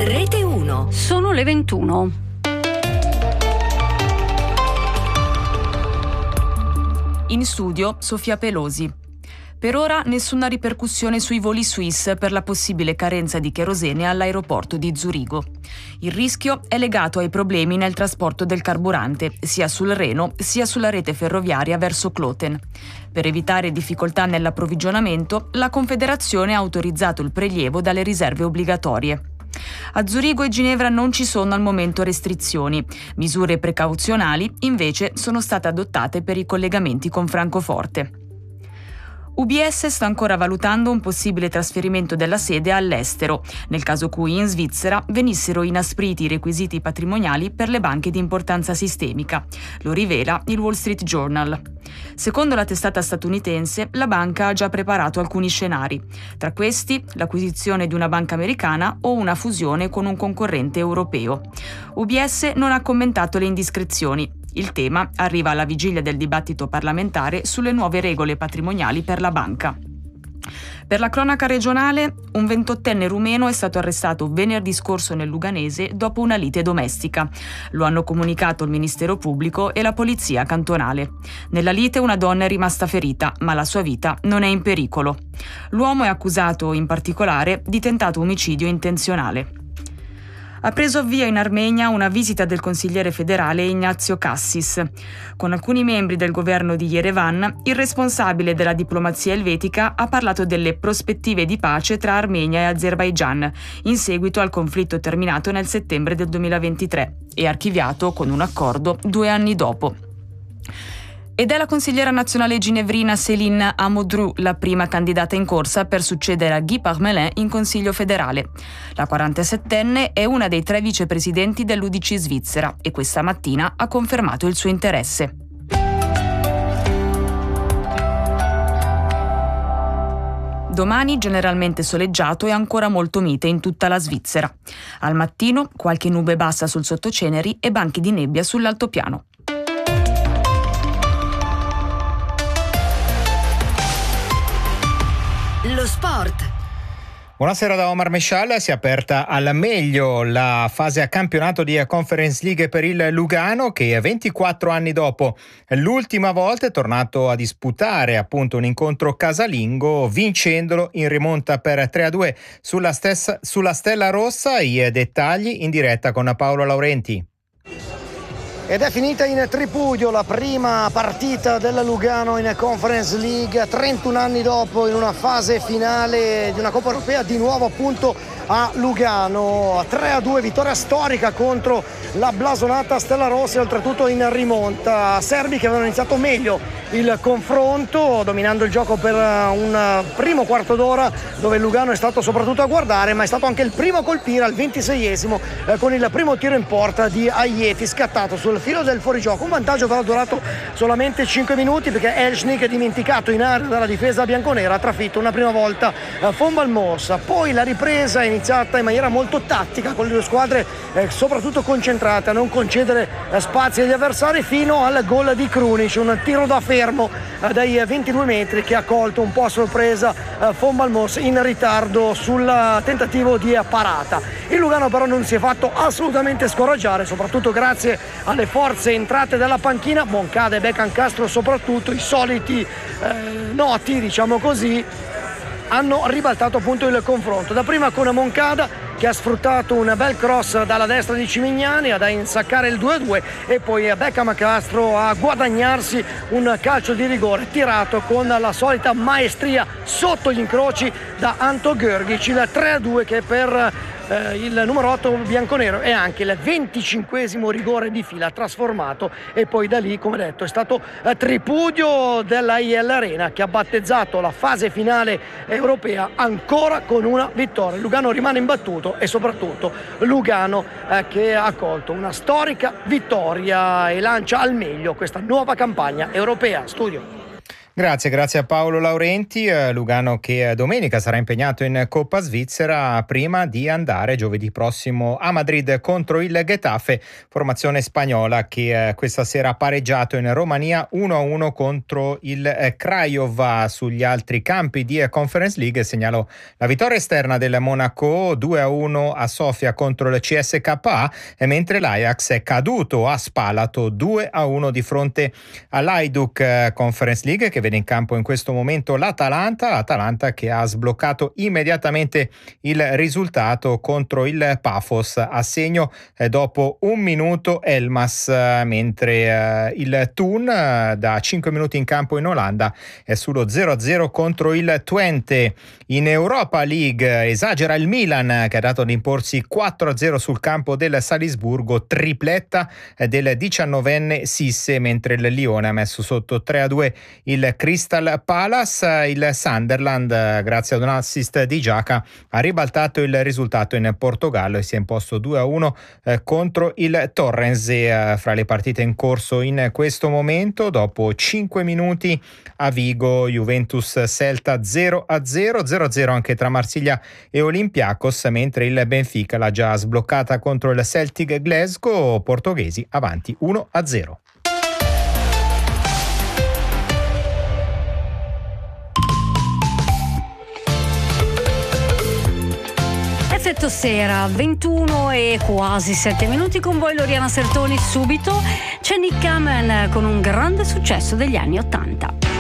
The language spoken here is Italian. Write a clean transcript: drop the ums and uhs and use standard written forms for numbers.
Rete 1. Sono le 21. In studio Sofia Pelosi. Per ora nessuna ripercussione sui voli Swiss per la possibile carenza di cherosene all'aeroporto di Zurigo. Il rischio è legato ai problemi nel trasporto del carburante, sia sul Reno sia sulla rete ferroviaria verso Kloten. Per evitare difficoltà nell'approvvigionamento, la Confederazione ha autorizzato il prelievo dalle riserve obbligatorie. A Zurigo e Ginevra non ci sono al momento restrizioni. Misure precauzionali, invece, sono state adottate per i collegamenti con Francoforte. UBS sta ancora valutando un possibile trasferimento della sede all'estero, nel caso cui in Svizzera venissero inaspriti i requisiti patrimoniali per le banche di importanza sistemica. Lo rivela il Wall Street Journal. Secondo la testata statunitense, la banca ha già preparato alcuni scenari. Tra questi, l'acquisizione di una banca americana o una fusione con un concorrente europeo. UBS non ha commentato le indiscrezioni. Il tema arriva alla vigilia del dibattito parlamentare sulle nuove regole patrimoniali per la banca. Per la cronaca regionale, un 28enne rumeno è stato arrestato venerdì scorso nel Luganese dopo una lite domestica. Lo hanno comunicato il Ministero Pubblico e la Polizia cantonale. Nella lite una donna è rimasta ferita, ma la sua vita non è in pericolo. L'uomo è accusato in particolare di tentato omicidio intenzionale. Ha preso avvio in Armenia una visita del consigliere federale Ignazio Cassis. Con alcuni membri del governo di Yerevan, il responsabile della diplomazia elvetica ha parlato delle prospettive di pace tra Armenia e Azerbaigian, in seguito al conflitto terminato nel settembre del 2023 e archiviato con un accordo 2 anni dopo. Ed è la consigliera nazionale ginevrina Céline Amodrou la prima candidata in corsa per succedere a Guy Parmelin in Consiglio federale. La 47enne è una dei 3 vicepresidenti dell'UDC svizzera e questa mattina ha confermato il suo interesse. Domani generalmente soleggiato e ancora molto mite in tutta la Svizzera. Al mattino qualche nube bassa sul sottoceneri e banchi di nebbia sull'altopiano. Lo sport. Buonasera da Omar Mescial. Si è aperta al meglio la fase a campionato di Conference League per il Lugano, che 24 anni dopo l'ultima volta è tornato a disputare appunto un incontro casalingo, vincendolo in rimonta per 3-2 sulla Stella Rossa. I dettagli in diretta con Paolo Laurenti. Ed è finita in tripudio la prima partita della Lugano in Conference League, 31 anni dopo, in una fase finale di una Coppa Europea, di nuovo appunto a Lugano. 3-2, vittoria storica contro la blasonata Stella Rossa, oltretutto in rimonta. Serbi che avevano iniziato meglio il confronto, dominando il gioco per un primo quarto d'ora, dove il Lugano è stato soprattutto a guardare, ma è stato anche il primo a colpire al 26esimo con il primo tiro in porta di Ajeti, scattato sul filo del fuorigioco. Un vantaggio però durato solamente 5 minuti, perché Elshnik, dimenticato in area dalla difesa bianconera, ha trafitto una prima volta Von Balmos. Poi la ripresa è iniziata in maniera molto tattica, con le due squadre soprattutto concentrate a non concedere spazi agli avversari, fino al gol di Krunic, un tiro da fermo dai 22 metri che ha colto un po' a sorpresa Von Balmos in ritardo sul tentativo di parata. Il Lugano però non si è fatto assolutamente scoraggiare, soprattutto grazie alle forze entrate dalla panchina, Moncada e Beckham Castro soprattutto, i soliti noti, diciamo così, hanno ribaltato appunto il confronto. Dapprima con Moncada, che ha sfruttato un bel cross dalla destra di Cimignani ad insaccare il 2-2, e poi Beckham Castro a guadagnarsi un calcio di rigore tirato con la solita maestria sotto gli incroci da Anto Görgic, il 3-2 che per il numero 8 bianconero è anche il 25esimo rigore di fila trasformato. E poi da lì, come detto, è stato tripudio dell'AIL Arena, che ha battezzato la fase finale europea ancora con una vittoria. Lugano rimane imbattuto, e soprattutto Lugano che ha colto una storica vittoria e lancia al meglio questa nuova campagna europea. Studio. Grazie a Paolo Laurenti. Lugano che domenica sarà impegnato in Coppa Svizzera prima di andare giovedì prossimo a Madrid contro il Getafe, formazione spagnola che questa sera ha pareggiato in Romania 1-1 contro il Craiova. Sugli altri campi di Conference League segnalo la vittoria esterna del Monaco 2-1 a Sofia contro il CSKA, mentre l'Ajax è caduto a Spalato 2-1 di fronte all'Hajduk. Conference League che vede in campo in questo momento l'Atalanta che ha sbloccato immediatamente il risultato contro il Pafos a segno dopo un minuto Elmas, mentre il Thun da 5 minuti in campo in Olanda è sullo 0-0 contro il Twente. In Europa League esagera il Milan che ha dato ad imporsi 4-0 sul campo del Salisburgo, tripletta del 19enne Sisse, mentre il Lione ha messo sotto 3-2 il Crystal Palace. Il Sunderland, grazie ad un assist di Xhaka, ha ribaltato il risultato in Portogallo e si è imposto 2-1 contro il Torrens. Fra le partite in corso in questo momento, dopo 5 minuti a Vigo Juventus Celta 0-0 anche tra Marsiglia e Olympiacos, mentre il Benfica l'ha già sbloccata contro il Celtic Glasgow, portoghesi avanti 1-0. Effetto sera, 21 e quasi 7 minuti con voi Loriana Sertoni. Subito c'è Nick Kamen con un grande successo degli anni 80.